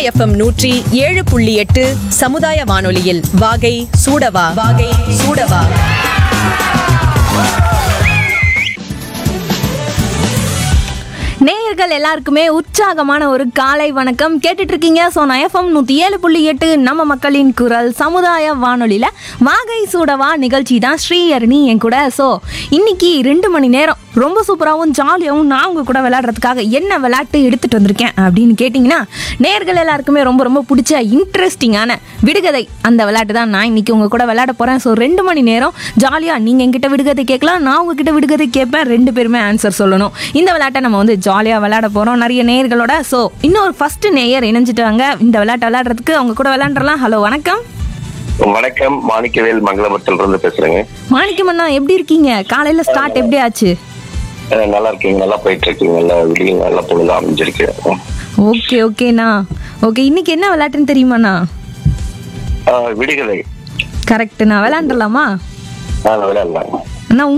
FM 107.8 சமுதாய வானொலியில் வாகை சூடவா வாகை சூடவா. நேயர்கள் எல்லாருக்குமே உற்சாகமான ஒரு காலை வணக்கம். கேட்டுட்டு இருக்கீங்க சோனா எஃப்எம் 107.8 நம்ம மக்களின் குரல் சமுதாய வானொலியில வாகை சூடவா நிகழ்ச்சி தான் ஸ்ரீஹரணி என் கூட. ஸோ இன்னைக்கு 2 மணி நேரம் ரொம்ப சூப்பராகவும் ஜாலியாகவும் நான் உங்க கூட விளையாடுறதுக்காக என்ன விளையாட்டு எடுத்துட்டு வந்திருக்கேன் அப்படின்னு கேட்டிங்கன்னா, நேயர்கள் எல்லாருக்குமே ரொம்ப ரொம்ப பிடிச்ச இன்ட்ரெஸ்டிங்கான விடுகதை அந்த விளையாட்டு தான் நான் இன்னைக்கு உங்க கூட விளையாட போறேன். ஸோ 2 மணி நேரம் ஜாலியாக நீங்கள் என்கிட்ட விடுகதை கேட்கலாம், நான் உங்ககிட்ட விடுகதை கேட்பேன், 2 பேருமே ஆன்சர் சொல்லணும். இந்த விளையாட்டை நம்ம வந்து ஜாலியாக விளையாட போகிறோம் நிறைய நேயர்களோட. ஸோ இன்னொரு ஃபர்ஸ்ட் நேயர் இணைஞ்சிட்டாங்க இந்த விளையாட்டை விளையாடுறதுக்கு. அவங்க கூட விளையாண்டுறலாம். ஹலோ வணக்கம். வணக்கம், மாணிக்கவேல் மங்களபுரத்துல இருந்து பேசுறேங்க. மாணிக்கம் அண்ணா எப்படி இருக்கீங்க? காலையில ஸ்டார்ட் எப்படி ஆச்சு? நல்லா இருக்கீங்க? நல்லா போயிட்டு இருக்கீங்க? நல்லா விடிய நல்லா பொழுது அமைஞ்சிருக்கு. ஓகே ஓகேண்ணா. ஓகே, இன்னைக்கு என்ன விளையாட்டுன்னு தெரியுமாண்ணா? விடுகதை. கரெக்ட்ண்ணா, விளையாண்டுலாமா? விளையாடலாம்.